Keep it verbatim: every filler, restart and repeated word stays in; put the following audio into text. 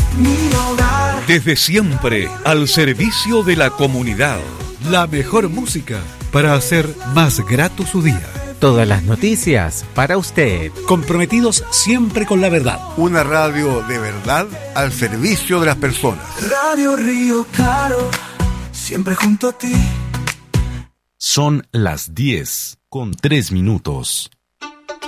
mi hogar. Desde siempre, al servicio de la comunidad. La mejor música para hacer más grato su día. Todas las noticias para usted. Comprometidos siempre con la verdad. Una radio de verdad al servicio de las personas. Radio Río Claro, siempre junto a ti. Son las diez con tres minutos.